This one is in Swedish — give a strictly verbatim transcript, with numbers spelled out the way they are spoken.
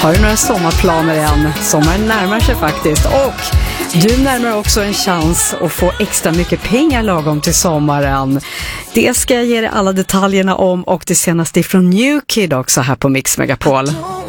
Har du några sommarplaner än? Sommaren närmar sig faktiskt. Och du närmar också en chans att få extra mycket pengar lagom till sommaren. Det ska jag ge dig alla detaljerna om och det senaste från New Kid också här på Mix Megapol.